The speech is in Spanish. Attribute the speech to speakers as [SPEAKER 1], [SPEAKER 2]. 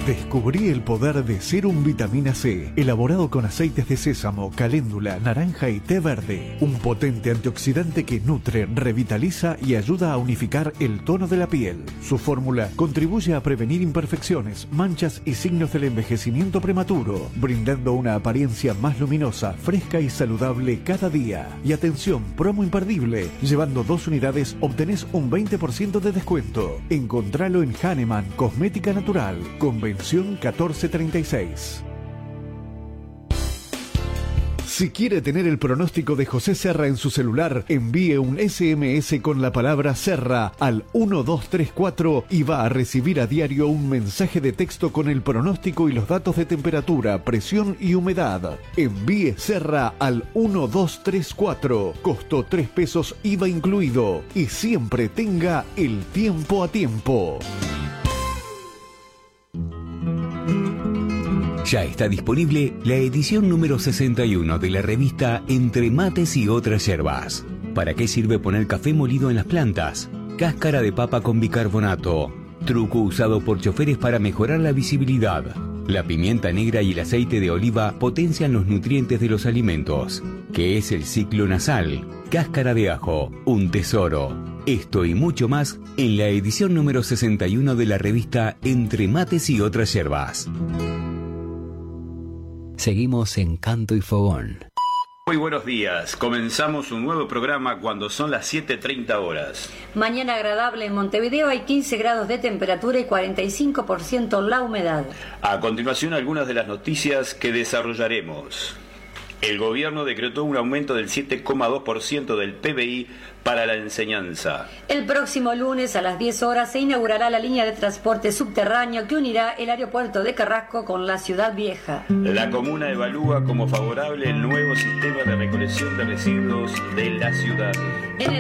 [SPEAKER 1] Descubrí el poder de Serum Vitamina C, elaborado con aceites de sésamo, caléndula, naranja y té verde. Un potente antioxidante que nutre, revitaliza y ayuda a unificar el tono de la piel. Su fórmula contribuye a prevenir imperfecciones, manchas y signos del envejecimiento prematuro, brindando una apariencia más luminosa, fresca y saludable cada día. Y atención, promo imperdible. Llevando 2 unidades obtenés un 20% de descuento. Encontralo en Hahnemann Cosmética Natural, Convención 1436. Si quiere tener el pronóstico de José Serra en su celular, envíe un SMS con la palabra Serra al 1234 y va a recibir a diario un mensaje de texto con el pronóstico y los datos de temperatura, presión y humedad. Envíe Serra al 1234, costo 3 pesos IVA incluido, y siempre tenga el tiempo a tiempo.
[SPEAKER 2] Ya está disponible la edición número 61 de la revista Entre Mates y Otras Yerbas. ¿Para qué sirve poner café molido en las plantas? Cáscara de papa con bicarbonato. Truco usado por choferes para mejorar la visibilidad. La pimienta negra y el aceite de oliva potencian los nutrientes de los alimentos. ¿Qué es el ciclo nasal? Cáscara de ajo, un tesoro. Esto y mucho más en la edición número 61 de la revista Entre Mates y Otras Yerbas.
[SPEAKER 3] Seguimos en Canto y Fogón.
[SPEAKER 4] Muy buenos días. Comenzamos un nuevo programa cuando son las 7:30 horas.
[SPEAKER 5] Mañana agradable en Montevideo, hay 15 grados de temperatura y 45% la humedad.
[SPEAKER 4] A continuación, algunas de las noticias que desarrollaremos. El gobierno decretó un aumento del 7,2% del PBI para la enseñanza.
[SPEAKER 5] El próximo lunes a las 10 horas se inaugurará la línea de transporte subterráneo que unirá el aeropuerto de Carrasco con la Ciudad Vieja.
[SPEAKER 4] La comuna evalúa como favorable el nuevo sistema de recolección de residuos de la ciudad.
[SPEAKER 5] En el